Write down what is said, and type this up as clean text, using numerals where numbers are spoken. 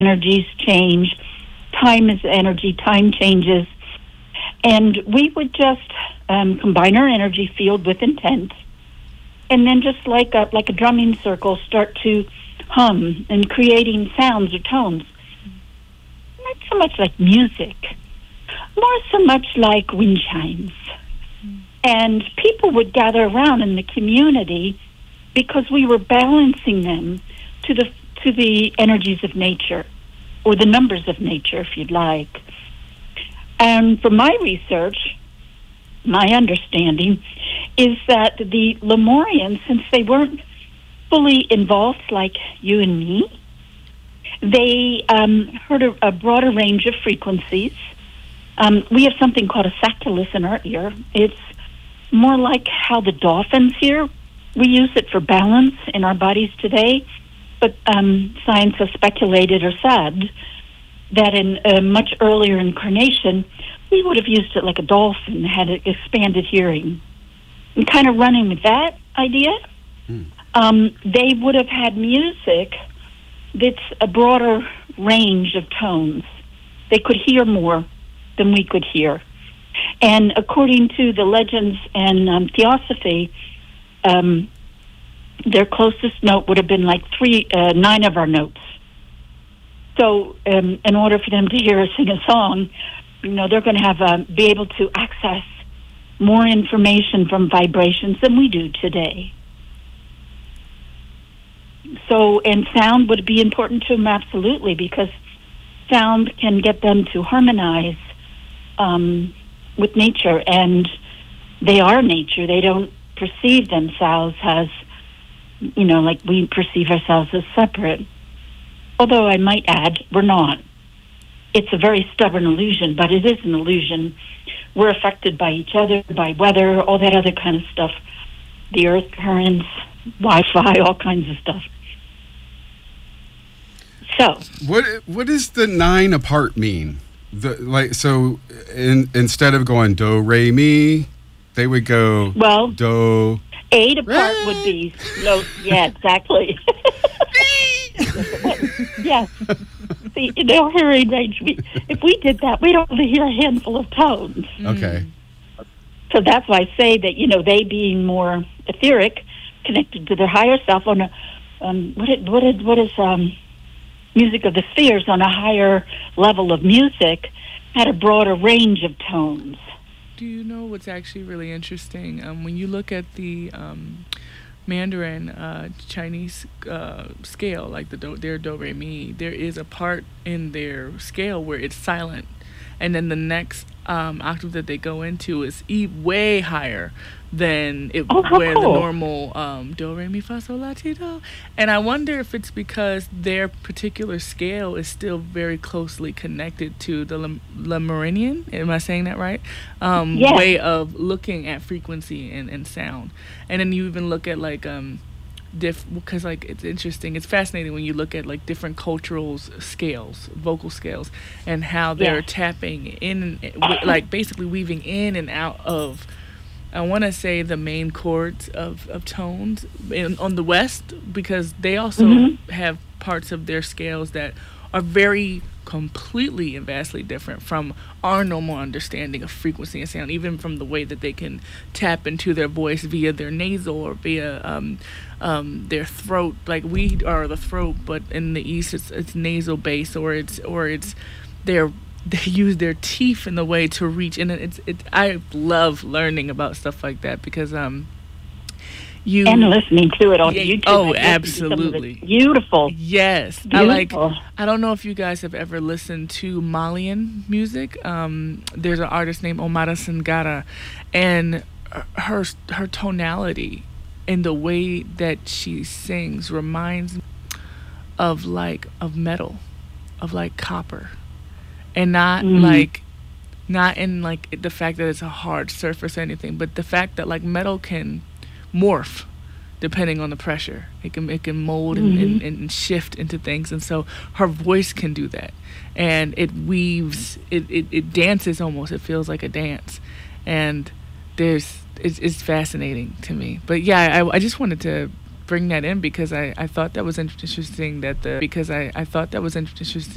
energies change. Time is energy. Time changes. And we would just combine our energy field with intent, and then just like a drumming circle, start to hum and creating sounds or tones. Not so much like music, more so much like wind chimes. And people would gather around in the community because we were balancing them to the energies of nature, or the numbers of nature, if you'd like. And from my research, my understanding is that the Lemurians, since they weren't fully involved like you and me, they heard a broader range of frequencies. We have something called a sacculus in our ear. It's more like how the dolphins hear. We use it for balance in our bodies today, but science has speculated or said that in a much earlier incarnation, we would have used it like a dolphin, had expanded hearing. And kind of running with that idea, they would have had music that's a broader range of tones. They could hear more than we could hear. And according to the legends and theosophy, their closest note would have been like 9 of our notes. So in order for them to hear us sing a song, they're going to have be able to access more information from vibrations than we do today. So, and sound would be important to them, absolutely, because sound can get them to harmonize with nature, and they are nature. They don't perceive themselves as, like we perceive ourselves as separate. Although I might add, we're not. It's a very stubborn illusion, but it is an illusion. We're affected by each other, by weather, all that other kind of stuff. The earth currents, Wi-Fi, all kinds of stuff. So, what does the 9 apart mean? Instead of going do re mi, they would go do. 8 apart would be no. Yeah, exactly. Yes. See, in our hearing range, if we did that, we'd only hear a handful of tones. Okay. So that's why I say that, they being more etheric, connected to their higher self on what is music of the spheres on a higher level of music, had a broader range of tones. Do you know what's actually really interesting? When you look at the Mandarin Chinese scale, like their do re mi, there is a part in their scale where it's silent, and then the next octave that they go into is way higher than where cool. the normal do re mi fa sol la ti do. And I wonder if it's because their particular scale is still very closely connected to the Lemurian. Am I saying that right? Yes. Way of looking at frequency and sound. And then you even look at because it's interesting, it's fascinating when you look at different cultural scales, vocal scales, and how they're tapping in, basically weaving in and out of, I want to say, the main chords of tones on the West, because they also have parts of their scales that are very completely and vastly different from our normal understanding of frequency and sound, even from the way that they can tap into their voice via their nasal or via their throat. Like we are the throat, but in the East it's nasal base, or they use their teeth in the way to reach. And I love learning about stuff like that, because and listening to it on YouTube. Oh, absolutely. Beautiful. Yes. Beautiful. I don't know if you guys have ever listened to Malian music. There's an artist named Omara Sangara, and her tonality and the way that she sings reminds me of metal, of copper. And not not in the fact that it's a hard surface or anything, but the fact that metal can morph depending on the pressure. It can mold and shift into things, and so her voice can do that, and it weaves, it dances almost. It feels like a dance, and it's fascinating to me. But yeah, I just wanted to bring that in because I thought that was interesting, I thought that was interesting